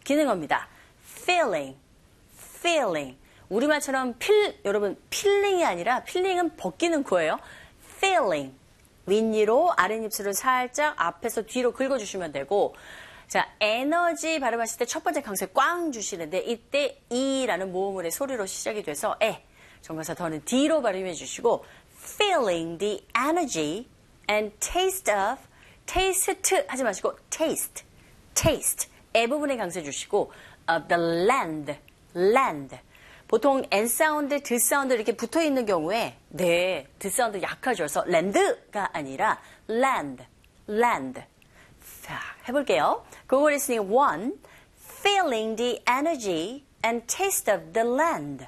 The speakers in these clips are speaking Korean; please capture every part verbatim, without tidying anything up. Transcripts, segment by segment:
기능어입니다. feeling, feeling. 우리말처럼 필, 여러분, 필링이 아니라 필링은 벗기는 거예요. feeling. 윗니로 아랫입술을 살짝 앞에서 뒤로 긁어주시면 되고, 자, 에너지 발음하실 때 첫 번째 강세 꽝 주시는데, 이때 이라는 모음물의 소리로 시작이 돼서 에, 정관사 더는 D로 발음해 주시고, feeling the energy and taste of, taste 하지 마시고, taste, taste. 에 부분에 강세 주시고, of the land, land. 보통 N 사운드, 드 사운드 이렇게 붙어 있는 경우에, 네, 드 사운드 약하죠. 그래서 land가 아니라 land, land. 자, 해볼게요. Google listening one, feeling the energy and taste of the land.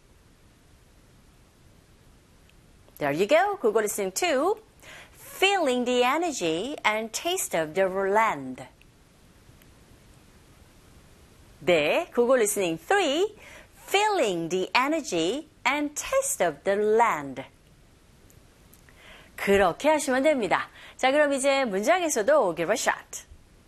There you go. Google listening two, feeling the energy and taste of the land. 네, Google listening three, feeling the energy and taste of the land. 그렇게 하시면 됩니다. 자, 그럼 이제 문장에서도 give a shot.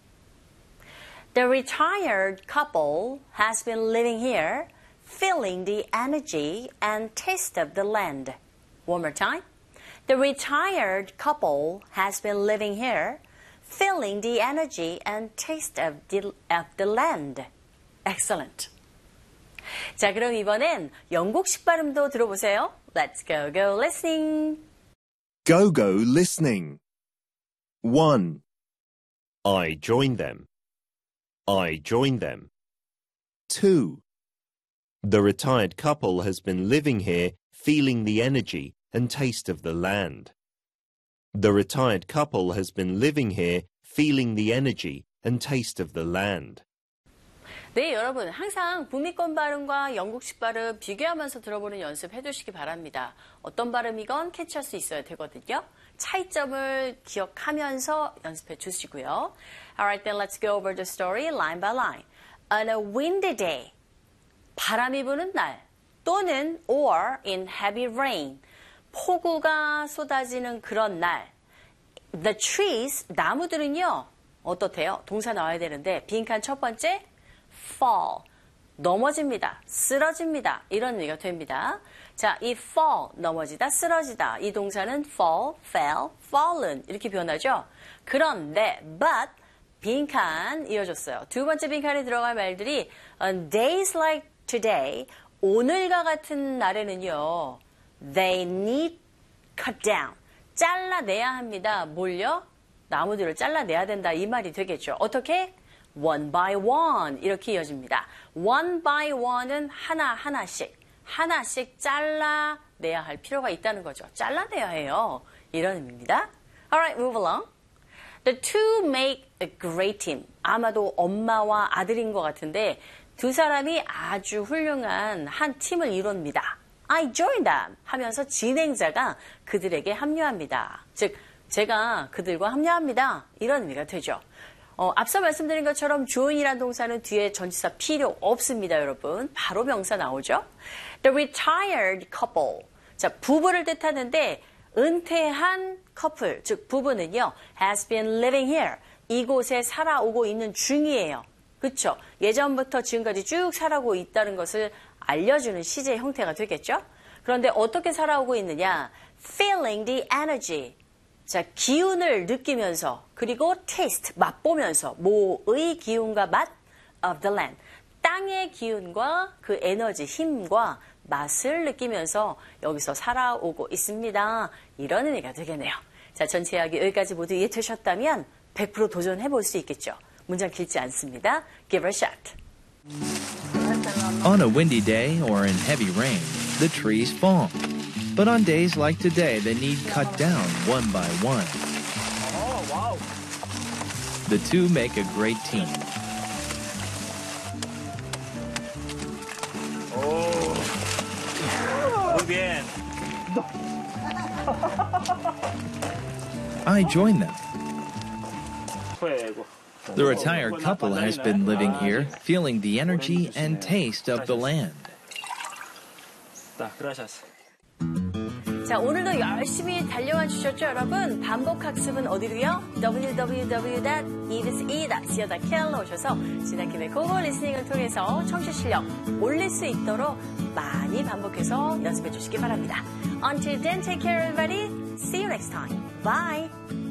The retired couple has been living here, feeling the energy and taste of the land. One more time. The retired couple has been living here, feeling the energy and taste of the, of the land. Excellent. 자, 그럼 이번엔 영국식 발음도 들어보세요. Let's go, go listening. Go, go listening. one. I joined them. I joined them. two. The retired couple has been living here, feeling the energy and taste of the land. The retired couple has been living here, feeling the energy and taste of the land. 네, 여러분 항상 북미권 발음과 영국식 발음 비교하면서 들어보는 연습 해두시기 바랍니다. 어떤 발음이건 캐치할 수 있어야 되거든요. 차이점을 기억하면서 연습해 주시고요. Alright, then let's go over the story line by line. On a windy day, 바람이 부는 날 또는 or in heavy rain, 폭우가 쏟아지는 그런 날. The trees, 나무들은요, 어떻대요? 동사 나와야 되는데 빈칸 첫 번째 fall, 넘어집니다, 쓰러집니다. 이런 의미가 됩니다. 자, 이 fall, 넘어지다, 쓰러지다. 이 동사는 fall, fell, fallen 이렇게 변하죠. 그런데 but, 빈칸 이어졌어요. 두 번째 빈칸에 들어갈 말들이 on days like today, 오늘과 같은 날에는요, they need cut down, 잘라내야 합니다. 뭘요? 나무들을 잘라내야 된다. 이 말이 되겠죠. 어떻게? one by one 이렇게 이어집니다. one by one은 하나하나씩 하나씩 잘라내야 할 필요가 있다는 거죠. 잘라내야 해요. 이런 의미입니다. Alright, move along. The two make a great team. 아마도 엄마와 아들인 것 같은데 두 사람이 아주 훌륭한 한 팀을 이룹니다. I join them 하면서 진행자가 그들에게 합류합니다. 즉, 제가 그들과 합류합니다. 이런 의미가 되죠. 어, 앞서 말씀드린 것처럼 join이라는 동사는 뒤에 전치사 필요 없습니다, 여러분. 바로 명사 나오죠. The retired couple. 자, 부부를 뜻하는데 은퇴한 커플, 즉 부부는요, has been living here. 이곳에 살아오고 있는 중이에요. 그렇죠? 예전부터 지금까지 쭉 살아오고 있다는 것을 알려주는 시제 형태가 되겠죠? 그런데 어떻게 살아오고 있느냐? Feeling the energy. 자, 기운을 느끼면서 그리고 taste, 맛보면서 뭐의 기운과 맛 of the land. 땅의 기운과 그 에너지, 힘과 맛을 느끼면서 여기서 살아오고 있습니다. 이런 의미가 되겠네요. 자, 전체 이야기 여기까지 모두 이해되셨다면 백 퍼센트 도전해볼 수 있겠죠. 문장 길지 않습니다. Give a shot. On a windy day or in heavy rain, the trees fall. But on days like today, they need cut down one by one. Oh, wow. The two make a great team. Oh. Muy bien. I join them. Fuego. The retired couple has been living here, feeling the energy and taste of the land. Gracias. 자, 오늘도 열심히 달려와 주셨죠, 여러분? 반복 학습은 어디로요? 더블유 더블유 더블유 닷 이비에스이 닷 씨오 닷 케이알로 오셔서 지나킴의 고고 리스닝을 통해서 청취 실력 올릴 수 있도록 많이 반복해서 연습해 주시기 바랍니다. Until then, take care everybody. See you next time. Bye.